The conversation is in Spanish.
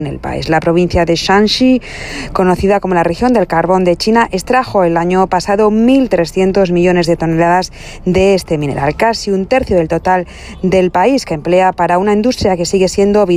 en el país. La provincia de Shanxi, conocida como la región del carbón de China, extrajo el año pasado 1.300 millones de toneladas de este mineral, casi un tercio del total del país, que emplea para una industria que sigue siendo vital